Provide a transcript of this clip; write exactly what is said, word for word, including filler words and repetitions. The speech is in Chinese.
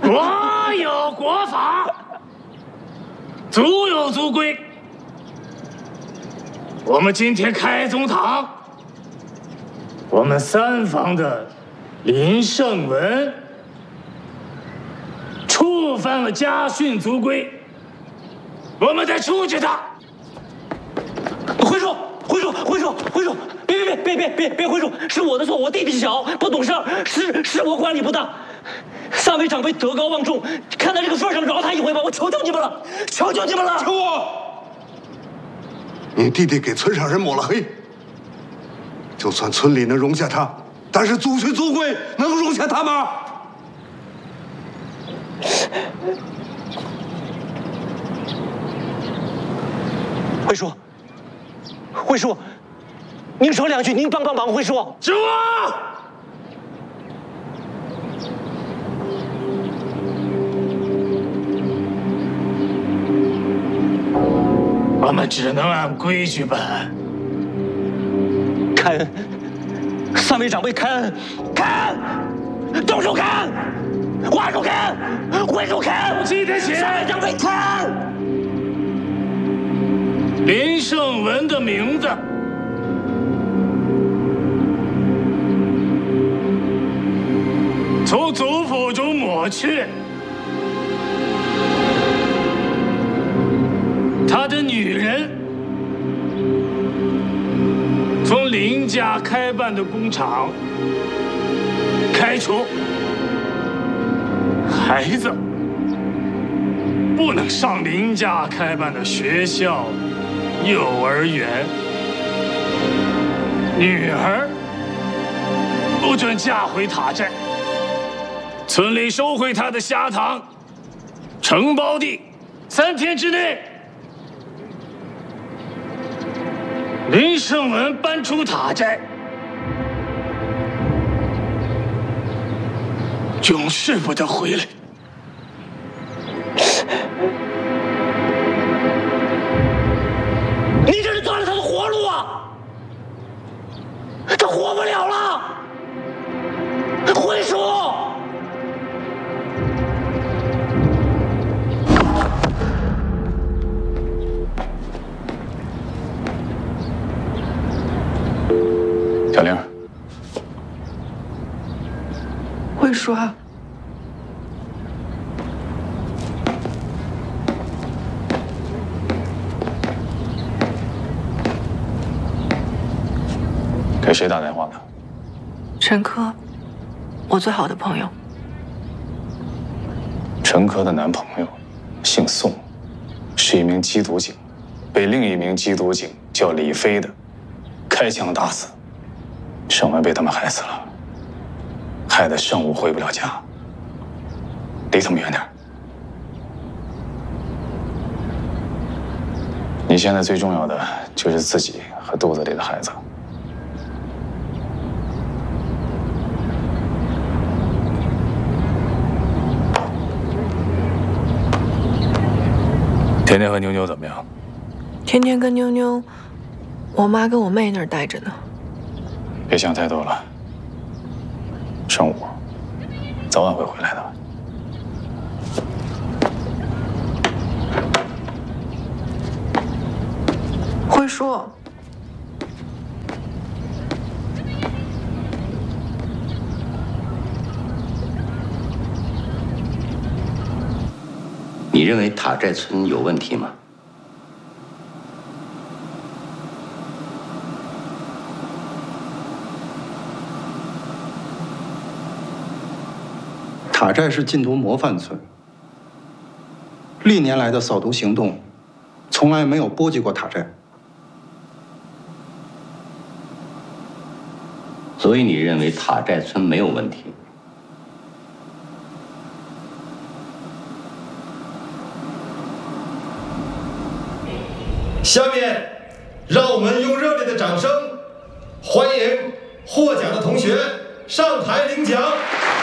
国有国法，族有族规。我们今天开宗堂，我们三房的林胜文触犯了家训族规，我们得处决他。 回叔，回叔，回叔，回叔，别别别别别别回叔，是我的错，我弟弟小，不懂事儿，是是我管理不当。三位长辈德高望重，看在这个份上，饶他一回吧！我求求你们了，求求你们了！ 求我！你弟弟给村上人抹了黑，就算村里能容下他，但是族训族规能容下他吗？ 会叔，会叔，您说两句，您帮帮忙，会叔。 是我。我们只能按规矩办。 开恩，三位长辈开恩，开恩，动手开恩，画手开恩，挥手开恩， 记得起来。 三位长辈开恩。 林胜文的名字从族谱中抹去。他的女人从林家开办的工厂开除，孩子不能上林家开办的学校、幼儿园，女儿不准嫁回塔寨，村里收回他的虾塘、承包地，三天之内。林胜文搬出塔寨，永世不得回来。 你这是断了他的活路啊！他活不了了，会叔。 小玲， 会说。 给谁打电话的？ 陈科，我最好的朋友。 陈科的男朋友姓宋，是一名缉毒警，被另一名缉毒警叫李飞的开枪打死。胜文被他们害死了，害得胜武回不了家，离他们远点。你现在最重要的就是自己和肚子里的孩子。天天和妞妞怎么样？ 天天跟妞妞，我妈跟我妹那儿待着呢。 别想太多了，胜武早晚会回来的。 会说。 你认为塔寨村有问题吗？ 塔寨是禁毒模范村，历年来的扫毒行动从来没有波及过塔寨。 所以你认为塔寨村没有问题？ 下面，让我们用热烈的掌声欢迎获奖的同学上台领奖。